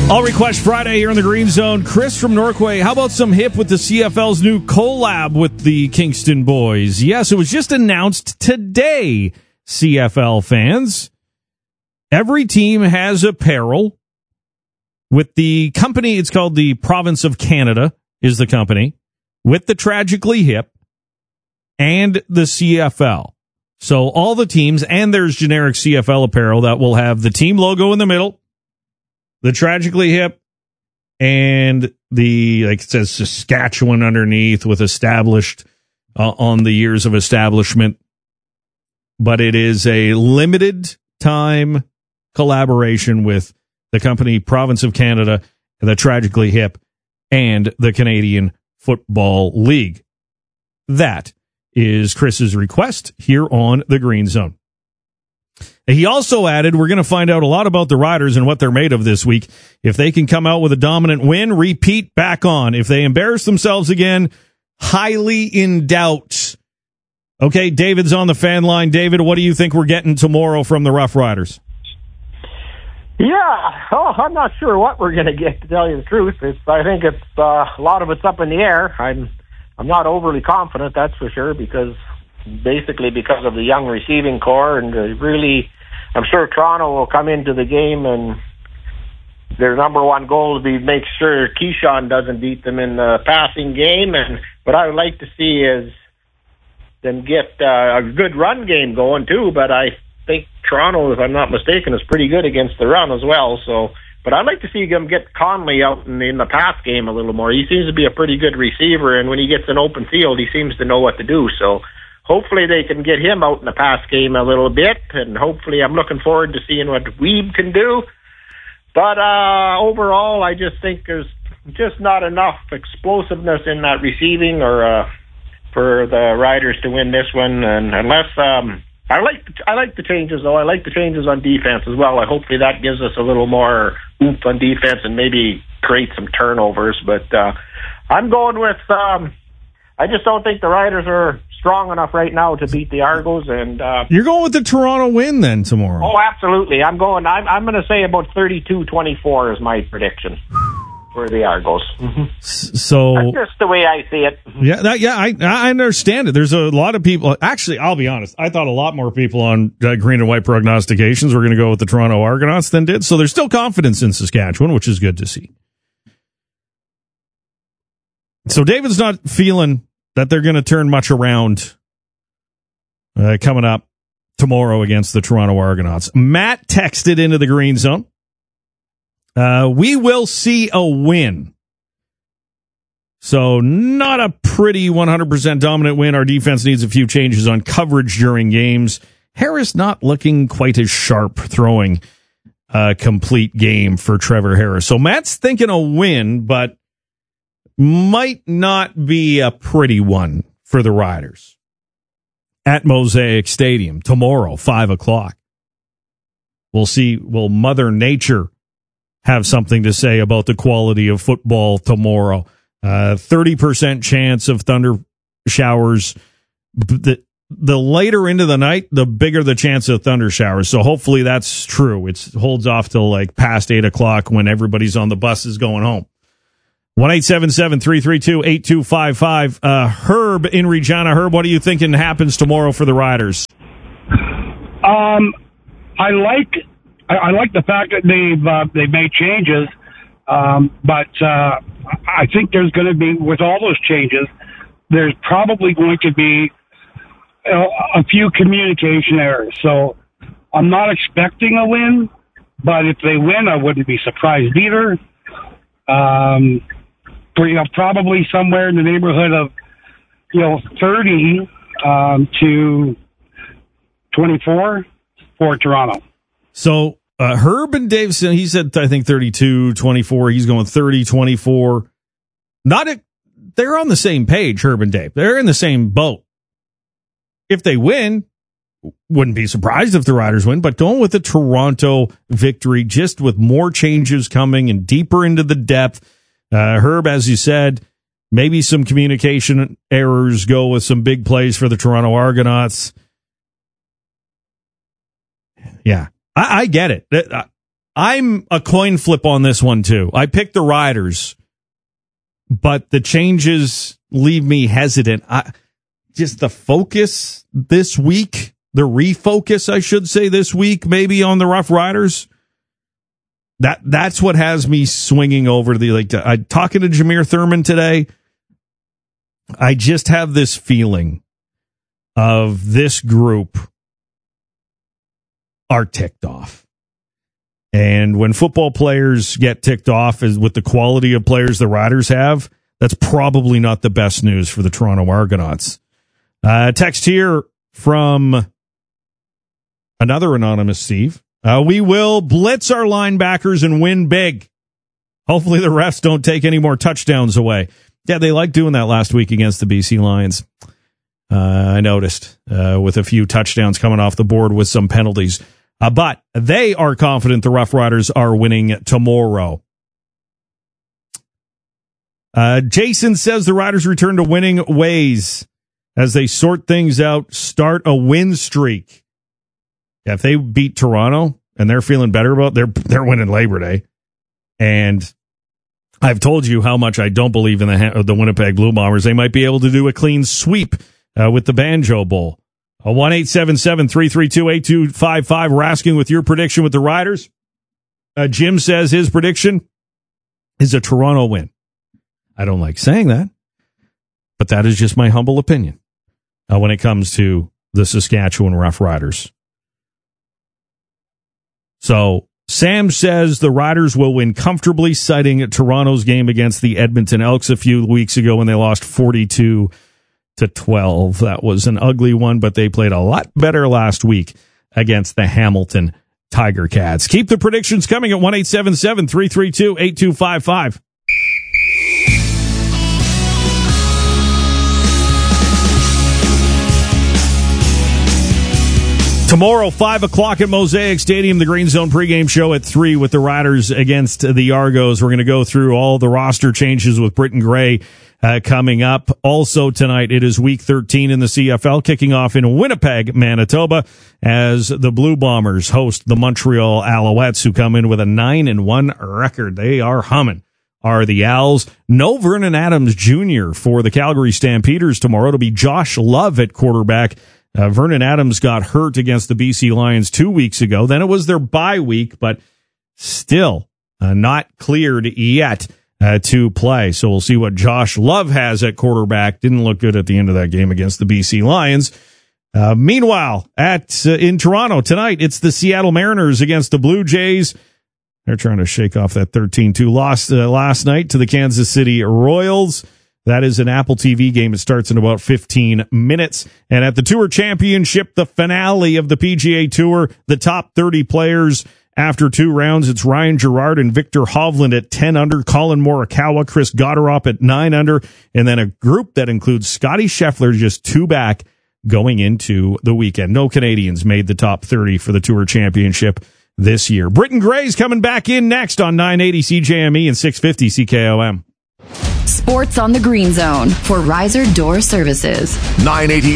All Request Friday here in the Green Zone. Chris from Norquay, how about some hip with the CFL's new collab with the Kingston Boys? Yes, it was just announced today, CFL fans. Every team has apparel with the company. It's called the Province of Canada is the company, with the Tragically Hip and the CFL. So all the teams, and there's generic CFL apparel that will have the team logo in the middle, the Tragically Hip, and the, like it says, Saskatchewan underneath with established on the years of establishment. But it is a limited time collaboration with the company Province of Canada, the Tragically Hip, and the Canadian Football League. That is Chris's request here on the Green Zone. He also added, we're going to find out a lot about the Riders and what they're made of this week. If they can come out with a dominant win, repeat back on. If they embarrass themselves again, highly in doubt. Okay, David's on the fan line. David, what do you think we're getting tomorrow from the Rough Riders? Yeah, I'm not sure what we're going to get, to tell you the truth. I think it's a lot of it's up in the air. I'm not overly confident, that's for sure, because of the young receiving core, and really, I'm sure Toronto will come into the game, and their number one goal will be make sure Keyshawn doesn't beat them in the passing game. And what I would like to see is them get a good run game going too. But I think Toronto, if I'm not mistaken, is pretty good against the run as well. So, but I'd like to see them get Conley out in the pass game a little more. He seems to be a pretty good receiver, and when he gets an open field, he seems to know what to do. So hopefully they can get him out in the pass game a little bit, and hopefully I'm looking forward to seeing what Weeb can do. But overall, I just think there's just not enough explosiveness in that receiving or for the Riders to win this one. And unless I like the changes, though. I like the changes on defense as well. Hopefully that gives us a little more oomph on defense and maybe create some turnovers. But I'm going with I just don't think the Riders are strong enough right now to beat the Argos. And you're going with the Toronto win then tomorrow? Oh, absolutely. I'm going to say about 32-24 is my prediction for the Argos. Mm-hmm. So that's just the way I see it. I understand it. There's a lot of people. Actually, I'll be honest. I thought a lot more people on green and white prognostications were going to go with the Toronto Argonauts than did. So there's still confidence in Saskatchewan, which is good to see. So David's not feeling that they're going to turn much around coming up tomorrow against the Toronto Argonauts. Matt texted into the Green Zone. We will see a win. So not a pretty 100% dominant win. Our defense needs a few changes on coverage during games. Harris not looking quite as sharp throwing a complete game for Trevor Harris. So Matt's thinking a win, but might not be a pretty one for the Riders at Mosaic Stadium tomorrow, 5:00. We'll see. Will Mother Nature have something to say about the quality of football tomorrow? 30% chance of thunder showers. The later into the night, the bigger the chance of thunder showers. So hopefully that's true. It holds off till like past 8:00 when everybody's on the buses going home. 1-877-332-8255. Herb in Regina. Herb, what are you thinking happens tomorrow for the Riders? I like the fact that they've made changes, but I think there's going to be, with all those changes, there's probably going to be a few communication errors. So I'm not expecting a win, but if they win, I wouldn't be surprised either. Probably somewhere in the neighborhood of 30 to 24 for Toronto. So Herb and Davison, he said, I think 32-24. He's going 30-24. They're on the same page, Herb and Dave. They're in the same boat. If they win, wouldn't be surprised if the Riders win, but going with the Toronto victory, just with more changes coming and deeper into the depth. Herb, as you said, maybe some communication errors go with some big plays for the Toronto Argonauts. Yeah, I get it. I'm a coin flip on this one, too. I picked the Riders, but the changes leave me hesitant. Just the focus this week, the refocus, I should say, this week, maybe on the Rough Riders. That's what has me swinging over to I'm talking to Jameer Thurman today. I just have this feeling of this group are ticked off. And when football players get ticked off with the quality of players the Riders have, that's probably not the best news for the Toronto Argonauts. Text here from another anonymous Steve. We will blitz our linebackers and win big. Hopefully the refs don't take any more touchdowns away. Yeah, they liked doing that last week against the BC Lions. I noticed with a few touchdowns coming off the board with some penalties. But they are confident the Rough Riders are winning tomorrow. Jason says the Riders return to winning ways as they sort things out, start a win streak. Yeah, if they beat Toronto and they're feeling better about they're winning Labor Day. And I've told you how much I don't believe in the Winnipeg Blue Bombers. They might be able to do a clean sweep with the Banjo Bowl. 1-877-332-8255. We're asking with your prediction with the Riders. Jim says his prediction is a Toronto win. I don't like saying that, but that is just my humble opinion when it comes to the Saskatchewan Rough Riders. So Sam says the Riders will win comfortably, citing Toronto's game against the Edmonton Elks a few weeks ago when they lost 42-12. That was an ugly one, but they played a lot better last week against the Hamilton Tiger Cats. Keep the predictions coming at 1-877-332-8255. Tomorrow, 5 o'clock at Mosaic Stadium, the Green Zone pregame show at 3 with the Riders against the Argos. We're going to go through all the roster changes with Britton Gray coming up. Also tonight, it is Week 13 in the CFL, kicking off in Winnipeg, Manitoba, as the Blue Bombers host the Montreal Alouettes, who come in with a 9-1 record. They are humming, are the Owls. No Vernon Adams Jr. for the Calgary Stampeders tomorrow. It'll be Josh Love at quarterback. Vernon Adams got hurt against the BC Lions 2 weeks ago. Then it was their bye week, but still not cleared yet to play. So we'll see what Josh Love has at quarterback. Didn't look good at the end of that game against the BC Lions. Meanwhile, in Toronto tonight, it's the Seattle Mariners against the Blue Jays. They're trying to shake off that 13-2 loss last night to the Kansas City Royals. That is an Apple TV game. It starts in about 15 minutes. And at the Tour Championship, the finale of the PGA Tour, the top 30 players after 2 rounds, it's Ryan Gerard and Victor Hovland at 10 under, Colin Morikawa, Chris Gotterup at 9 under, and then a group that includes Scotty Scheffler just 2 back going into the weekend. No Canadians made the top 30 for the Tour Championship this year. Britton Gray's coming back in next on 980 CJME and 650 CKOM. Sports on the Green Zone for Riser Door Services. 980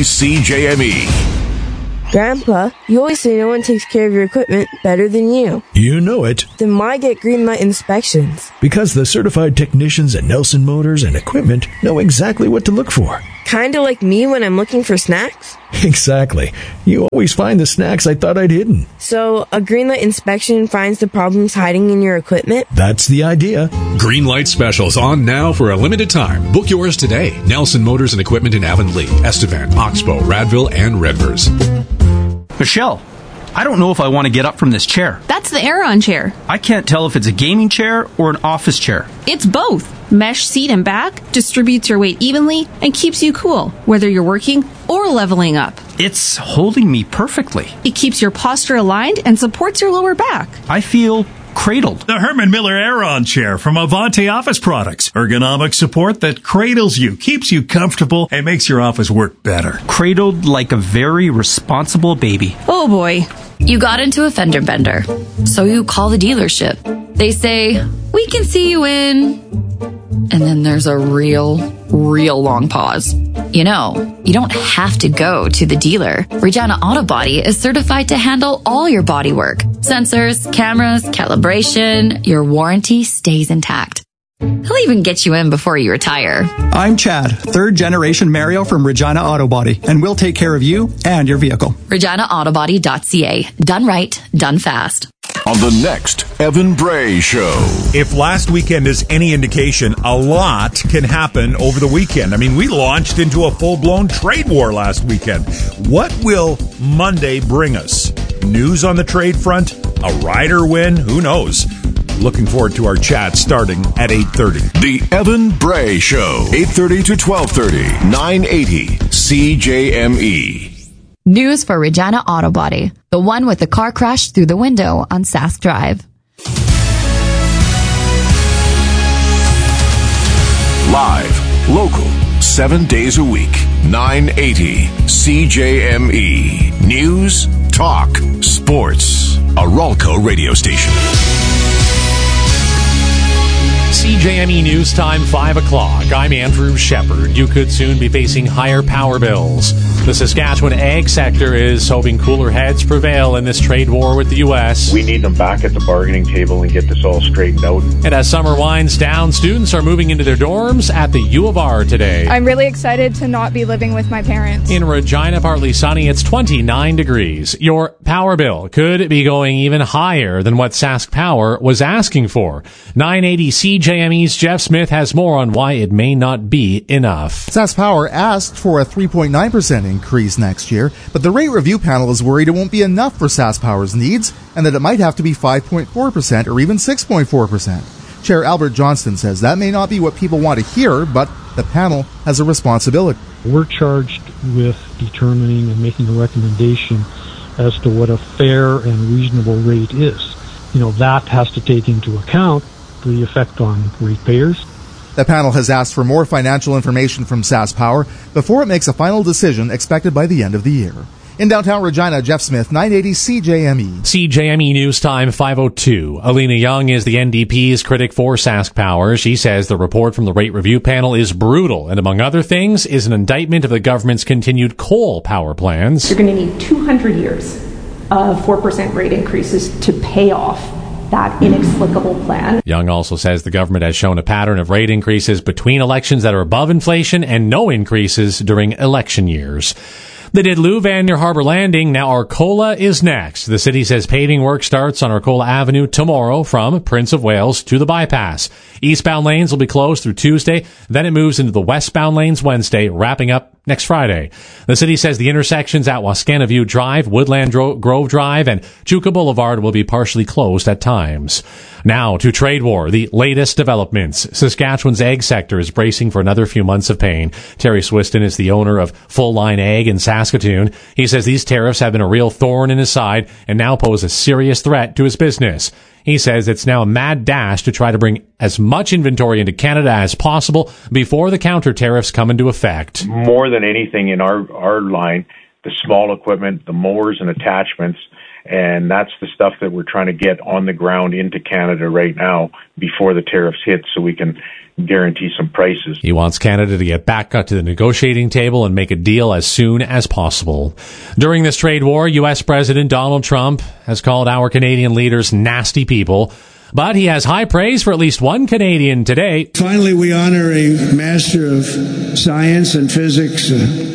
CJME. Grandpa, you always say no one takes care of your equipment better than you. You know it. Then why get Greenlight inspections? Because the certified technicians at Nelson Motors and Equipment know exactly what to look for. Kinda like me when I'm looking for snacks? Exactly. You always find the snacks I thought I'd hidden. So, a Greenlight inspection finds the problems hiding in your equipment? That's the idea. Greenlight specials on now for a limited time. Book yours today. Nelson Motors and Equipment in Avonlea, Estevan, Oxbow, Radville, and Redvers. Michelle, I don't know if I want to get up from this chair. That's the Aeron chair. I can't tell if it's a gaming chair or an office chair. It's both. Mesh seat and back distributes your weight evenly and keeps you cool, whether you're working or leveling up. It's holding me perfectly. It keeps your posture aligned and supports your lower back. I feel cradled. The Herman Miller Aeron chair from Avante Office Products. Ergonomic support that cradles you, keeps you comfortable, and makes your office work better. Cradled like a very responsible baby. Oh boy. You got into a fender bender, so you call the dealership. They say, we can see you in... And then there's a real long pause. You know, you don't have to go to the dealer. Regina Auto Body is certified to handle all your body work. Sensors, cameras, calibration, your warranty stays intact. He'll even get you in before you retire. I'm Chad, third generation Mario from Regina Auto Body, and we'll take care of you and your vehicle. ReginaAutobody.ca. Done right, done fast. On the next Evan Bray Show. If last weekend is any indication, a lot can happen over the weekend. I mean, we launched into a full-blown trade war last weekend. What will Monday bring us? News on the trade front? A rider win? Who knows? Looking forward to our chat starting at 8:30. The Evan Bray Show, 8:30 to 12:30, 980 CJME. News for Regina Auto Body, the one with the car crash through the window on Sask Drive. Live, local, 7 days a week, 980 CJME. News, talk, sports. A Ralco radio station. CJME News Time, 5 o'clock. I'm Andrew Shepard. You could soon be facing higher power bills. The Saskatchewan ag sector is hoping cooler heads prevail in this trade war with the U.S. We need them back at the bargaining table and get this all straightened out. And as summer winds down, students are moving into their dorms at the U of R today. I'm really excited to not be living with my parents. In Regina, partly sunny, it's 29 degrees. Your power bill could be going even higher than what Sask Power was asking for. 980 CJME's Jeff Smith has more on why it may not be enough. Sask Power asked for a 3.9% increase next year, but the rate review panel is worried it won't be enough for Sask Power's needs and that it might have to be 5.4% or even 6.4%. Chair Albert Johnston says that may not be what people want to hear, but the panel has a responsibility. We're charged with determining and making a recommendation as to what a fair and reasonable rate is. That has to take into account the effect on ratepayers. The panel has asked for more financial information from Sask Power before it makes a final decision expected by the end of the year. In downtown Regina, Jeff Smith, 980 CJME. CJME News Time, 5:02. Alina Young is the NDP's critic for Sask Power. She says the report from the rate review panel is brutal and, among other things, is an indictment of the government's continued coal power plans. You're going to need 200 years of 4% rate increases to pay off that inexplicable plan. Young also says the government has shown a pattern of rate increases between elections that are above inflation and no increases during election years. They did Lou-Van near Harbour Landing. Now Arcola is next. The city says paving work starts on Arcola Avenue tomorrow from Prince of Wales to the bypass. Eastbound lanes will be closed through Tuesday. Then it moves into the westbound lanes Wednesday, wrapping up next Friday. The city says the intersections at Wascana View Drive, Woodland Grove Drive, and Chuka Boulevard will be partially closed at times. Now to trade war, the latest developments. Saskatchewan's egg sector is bracing for another few months of pain. Terry Swiston is the owner of Full Line Egg in Saskatoon. He says these tariffs have been a real thorn in his side and now pose a serious threat to his business. He says it's now a mad dash to try to bring as much inventory into Canada as possible before the counter tariffs come into effect. More than anything in our line, the small equipment, the mowers and attachments, and that's the stuff that we're trying to get on the ground into Canada right now before the tariffs hit so we can guarantee some prices. He wants Canada to get back to the negotiating table and make a deal as soon as possible. During this trade war, U.S. President Donald Trump has called our Canadian leaders nasty people, but he has high praise for at least one Canadian today. Finally, we honor a master of science and physics,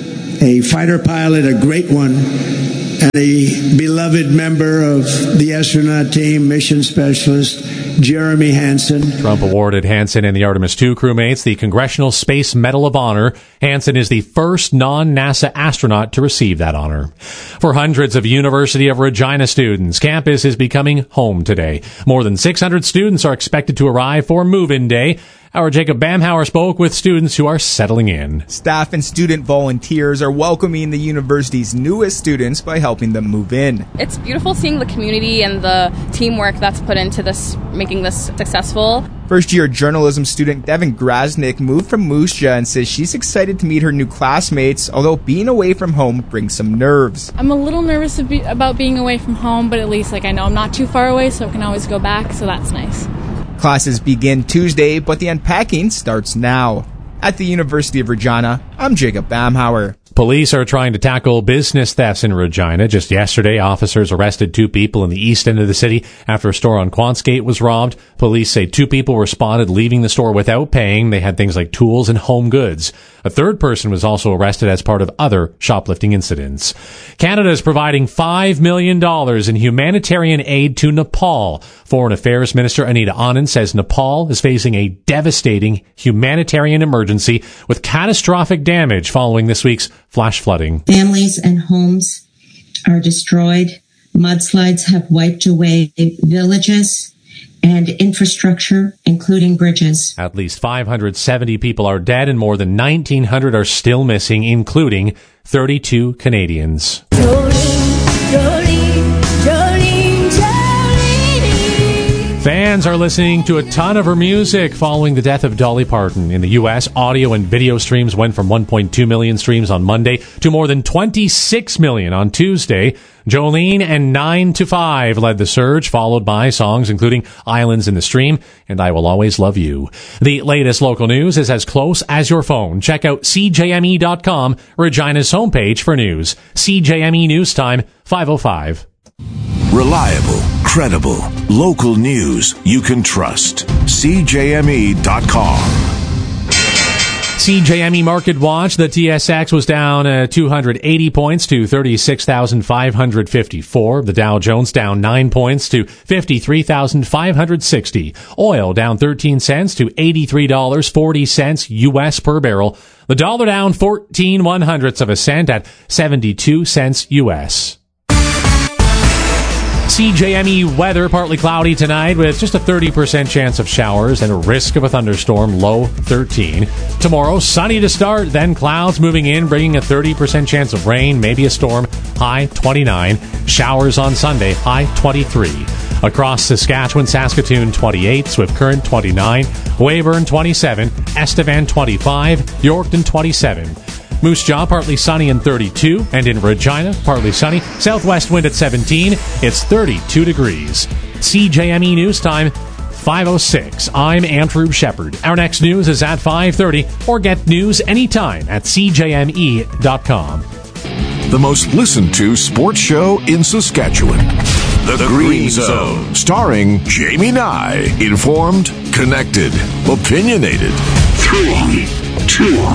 a fighter pilot, a great one, and a beloved member of the astronaut team, mission specialist, Jeremy Hansen. Trump awarded Hansen and the Artemis II crewmates the Congressional Space Medal of Honor. Hansen is the first non-NASA astronaut to receive that honor. For hundreds of University of Regina students, campus is becoming home today. More than 600 students are expected to arrive for move-in day. Our Jacob Bamhauer spoke with students who are settling in. Staff and student volunteers are welcoming the university's newest students by helping them move in. It's beautiful seeing the community and the teamwork that's put into this, making this successful. First-year journalism student Devin Grasnick moved from Moose Jaw and says she's excited to meet her new classmates, although being away from home brings some nerves. I'm a little nervous about being away from home, but at least I know I'm not too far away, so I can always go back, so that's nice. Classes begin Tuesday, but the unpacking starts now. At the University of Regina, I'm Jacob Bamhauer. Police are trying to tackle business thefts in Regina. Just yesterday, officers arrested 2 people in the east end of the city after a store on Quantsgate was robbed. Police say 2 people were spotted leaving the store without paying. They had things like tools and home goods. A 3rd person was also arrested as part of other shoplifting incidents. Canada is providing $5 million in humanitarian aid to Nepal. Foreign Affairs Minister Anita Anand says Nepal is facing a devastating humanitarian emergency with catastrophic damage following this week's flash flooding. Families and homes are destroyed. Mudslides have wiped away villages and infrastructure, including bridges. At least 570 people are dead and more than 1,900 are still missing, including 32 Canadians. Fans are listening to a ton of her music following the death of Dolly Parton. In the U.S., audio and video streams went from 1.2 million streams on Monday to more than 26 million on Tuesday. Jolene and 9 to 5 led the surge, followed by songs including Islands in the Stream and I Will Always Love You. The latest local news is as close as your phone. Check out CJME.com, Regina's homepage for news. CJME News Time, 5:05. Reliable, credible, local news you can trust. CJME.com. CJME Market Watch, the TSX was down 280 points to 36,554. The Dow Jones down 9 points to 53,560. Oil down 13 cents to $83.40 U.S. per barrel. The dollar down 14/100ths of a cent at 72 cents U.S. CJME weather, partly cloudy tonight with just a 30% chance of showers and a risk of a thunderstorm, low 13. Tomorrow, sunny to start, then clouds moving in, bringing a 30% chance of rain, maybe a storm, high 29. Showers on Sunday, high 23. Across Saskatchewan, Saskatoon, 28. Swift Current, 29. Weyburn, 27. Estevan, 25. Yorkton, 27. Moose Jaw, partly sunny and 32. And in Regina, partly sunny. Southwest wind at 17. It's 32 degrees. CJME News Time, 5:06. I'm Andrew Shepard. Our next news is at 5:30, or get news anytime at CJME.com. The most listened to sports show in Saskatchewan. The Green Zone. Starring Jamie Nye. Informed, connected, opinionated. 3, 2,